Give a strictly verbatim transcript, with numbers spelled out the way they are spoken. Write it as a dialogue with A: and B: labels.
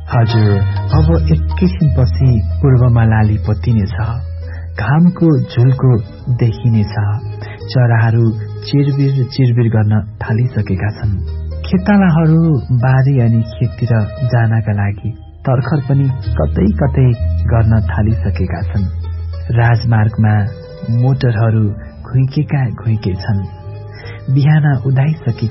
A: हजुर, अब एकैछिनपछि पूर्वमा लाली पोतिनेछ, घामको झुल्को देखिनेछ। चराहरू चिरबिर चिरबिर गर्न थालिसकेका छन्। खेतालाहरू बारी अनि खेततिर जानका लागि तर्खर पनि कतै कतै गर्न थालिसकेका छन्। राजमार्गमा मोटरहरू घुइकेका घुइके छन्। बिहान उदाइसके